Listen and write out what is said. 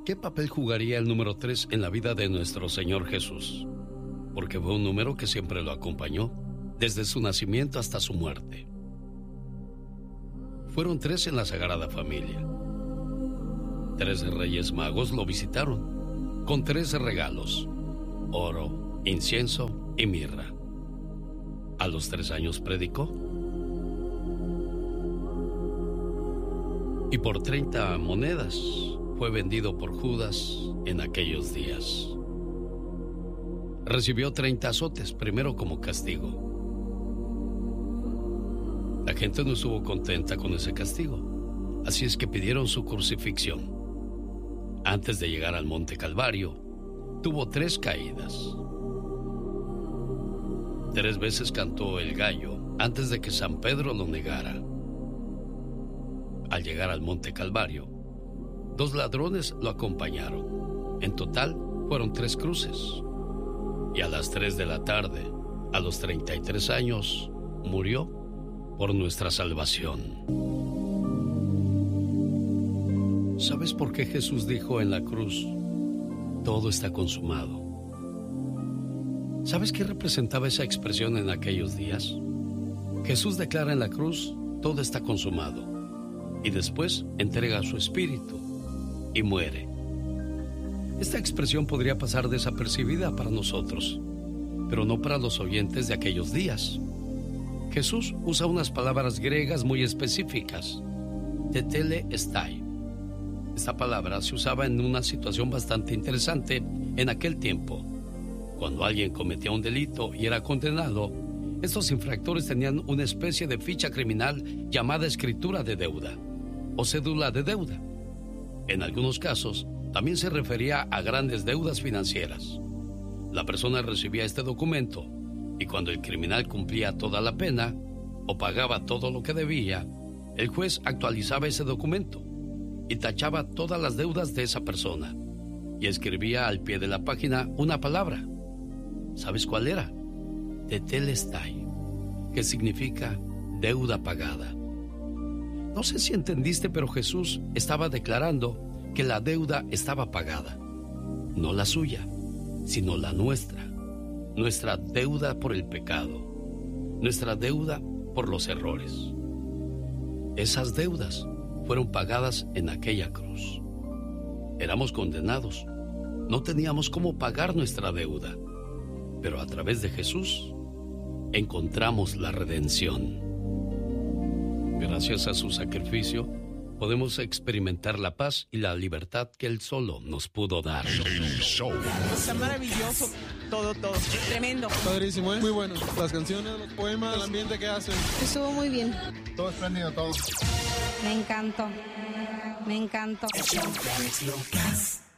¿Qué papel jugaría el número 3 en la vida de nuestro Señor Jesús? Porque fue un número que siempre lo acompañó, desde su nacimiento hasta su muerte. Fueron 3 en la Sagrada Familia. 3 reyes magos lo visitaron, con 3 regalos: oro, incienso y mirra. A los 3 años predicó. Y por 30 monedas fue vendido por Judas en aquellos días. Recibió 30 azotes, primero como castigo. La gente no estuvo contenta con ese castigo, así es que pidieron su crucifixión. Antes de llegar al Monte Calvario, tuvo 3 caídas. 3 veces cantó el gallo antes de que San Pedro lo negara. Al llegar al Monte Calvario, 2 ladrones lo acompañaron. En total fueron 3 cruces. Y a las 3 de la tarde, a los 33 años, murió por nuestra salvación. ¿Sabes por qué Jesús dijo en la cruz: todo está consumado? ¿Sabes qué representaba esa expresión en aquellos días? Jesús declara en la cruz: todo está consumado. Y después entrega su espíritu y muere. Esta expresión podría pasar desapercibida para nosotros, pero no para los oyentes de aquellos días. Jesús usa unas palabras griegas muy específicas: tetelestai. Esta palabra se usaba en una situación bastante interesante en aquel tiempo. Cuando alguien cometía un delito y era condenado, estos infractores tenían una especie de ficha criminal llamada escritura de deuda o cédula de deuda. En algunos casos, también se refería a grandes deudas financieras. La persona recibía este documento y cuando el criminal cumplía toda la pena o pagaba todo lo que debía, el juez actualizaba ese documento y tachaba todas las deudas de esa persona y escribía al pie de la página una palabra. ¿Sabes cuál era? Tetelestai, que significa deuda pagada. No sé si entendiste, pero Jesús estaba declarando que la deuda estaba pagada. No la suya, sino la nuestra. Nuestra deuda por el pecado. Nuestra deuda por los errores. Esas deudas fueron pagadas en aquella cruz. Éramos condenados. No teníamos cómo pagar nuestra deuda. Pero a través de Jesús encontramos la redención. Gracias a su sacrificio, podemos experimentar la paz y la libertad que Él solo nos pudo dar. Está maravilloso, todo, tremendo. Padrísimo, ¿eh? Muy bueno. Las canciones, los poemas, el ambiente que hacen. Estuvo muy bien. Todo espléndido, todo. Me encantó.